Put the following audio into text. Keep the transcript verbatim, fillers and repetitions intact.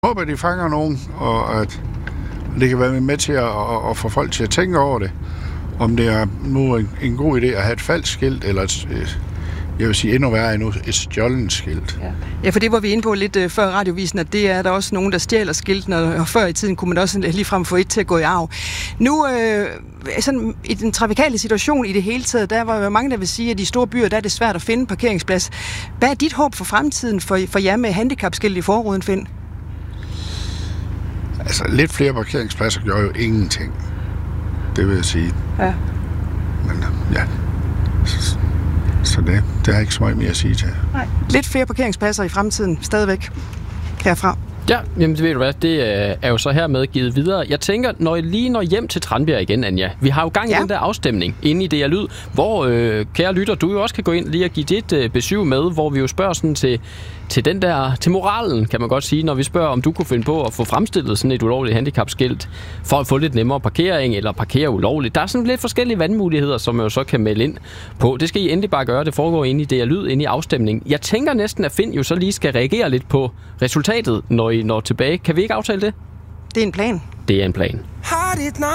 Jeg håber, de fanger nogen, og at det kan være med til at, at, at få folk til at tænke over det. Om det er nu en, en god idé at have et falsk skilt, eller et, jeg vil sige endnu værre endnu, et stjålent skilt. Ja. ja, for det var vi inde på lidt uh, før radiovisen, at det er der også nogen, der stjæler skiltene, og før i tiden kunne man også ligefrem få et til at gå i arv. Nu, øh, sådan, i den trafikale situation i det hele taget, der var jo mange, der vil sige, at i store byer, der er det svært at finde parkeringsplads. Hvad er dit håb for fremtiden for, for jer med handicapskilt i forruden, Finn? Altså, lidt flere parkeringspladser gør jo ingenting. Det vil jeg sige. Ja. Men ja, så, så det, det har ikke så meget mere at sige til. Nej. Lidt flere parkeringspladser i fremtiden, stadigvæk herfra. Ja, jamen det ved du hvad, det er jo så hermed givet videre. Jeg tænker, når I lige når hjem til Tranbjerg igen, Anja, vi har jo gang i ja. den der afstemning inde i D R Lyd, hvor, øh, kære lytter, du jo også kan gå ind lige og give dit øh, besøg med, hvor vi jo spørger sådan til, til den der, til moralen, kan man godt sige, når vi spørger, om du kunne finde på at få fremstillet sådan et ulovligt handicapskilt, for at få lidt nemmere parkering, eller parkere ulovligt. Der er sådan lidt forskellige valgmuligheder, som man jo så kan melde ind på. Det skal I endelig bare gøre, det foregår inde i D R Lyd, inde i afstemningen. Jeg tænker næsten, at Finn jo så lige skal reagere lidt på resultatet, når I når tilbage. Kan vi ikke aftale det? Det er en plan. Det er en plan.